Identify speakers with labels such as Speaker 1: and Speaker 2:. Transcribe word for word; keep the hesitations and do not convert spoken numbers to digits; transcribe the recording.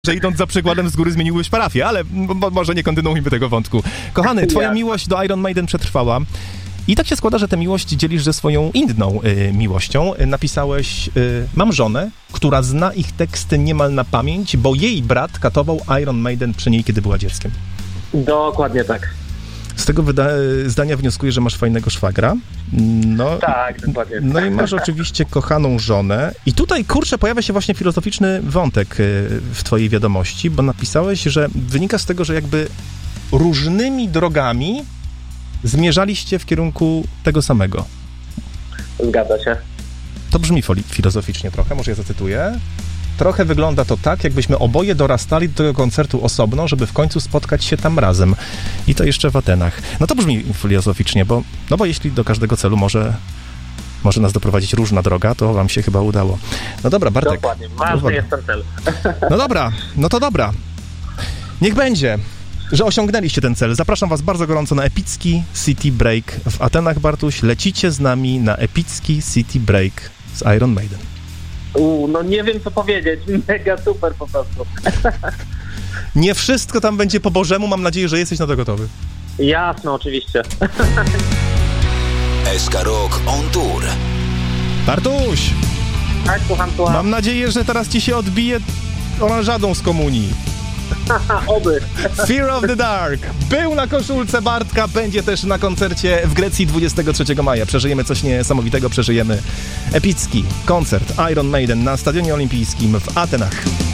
Speaker 1: że idąc za przykładem z góry zmieniłeś parafię, ale m- może nie kontynuujmy tego wątku. Kochany, twoja
Speaker 2: Ja.
Speaker 1: miłość do Iron Maiden przetrwała. I tak się składa, że tę miłość dzielisz ze swoją inną y, miłością. Y, napisałeś, y, mam żonę, która zna ich teksty niemal na pamięć, bo jej brat katował Iron Maiden przy niej, kiedy była dzieckiem.
Speaker 2: Dokładnie tak.
Speaker 1: Z tego wyda- zdania wnioskuję, że masz fajnego szwagra. No,
Speaker 2: Tak, dokładnie.
Speaker 1: no i masz oczywiście kochaną żonę. I tutaj, kurczę, pojawia się właśnie filozoficzny wątek y, w twojej wiadomości, bo napisałeś, że wynika z tego, że jakby różnymi drogami zmierzaliście w kierunku tego samego.
Speaker 2: Zgadza się.
Speaker 1: To brzmi foli- filozoficznie trochę, może ja zacytuję. Trochę wygląda to tak, jakbyśmy oboje dorastali do tego koncertu osobno, żeby w końcu spotkać się tam razem. I to jeszcze w Atenach. No to brzmi filozoficznie, bo, no bo jeśli do każdego celu może, może nas doprowadzić różna droga, to wam się chyba udało. No dobra, Bartek.
Speaker 2: Dokładnie. Ważny jest ten cel.
Speaker 1: No dobra, no to dobra. Niech będzie, że osiągnęliście ten cel. Zapraszam was bardzo gorąco na epicki City Break w Atenach, Bartuś. Lecicie z nami na epicki City Break z Iron Maiden.
Speaker 2: U, no nie wiem co powiedzieć. Mega super po prostu.
Speaker 1: Nie wszystko tam będzie po Bożemu, mam nadzieję, że jesteś na to gotowy.
Speaker 2: Jasno, oczywiście.
Speaker 3: S K Rock on Tour.
Speaker 1: Bartuś,
Speaker 2: Tak, słucham, słucham.
Speaker 1: mam nadzieję, że teraz ci się odbije oranżadą z komunii.
Speaker 2: Oby.
Speaker 1: Fear of the Dark był na koszulce Bartka, będzie też na koncercie w Grecji dwudziestego trzeciego maja. Przeżyjemy coś niesamowitego, przeżyjemy epicki koncert Iron Maiden na Stadionie Olimpijskim w Atenach.